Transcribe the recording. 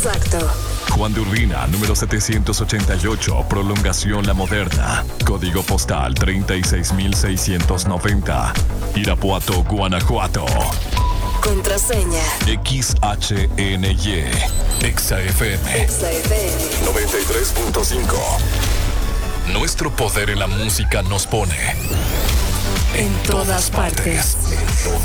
Exacto. Juan de Urbina, número 788, Prolongación La Moderna. Código postal 36690. Irapuato, Guanajuato. Contraseña. XHNY. XAFM. XAFM. 93.5. Nuestro poder en la música nos pone En todas partes.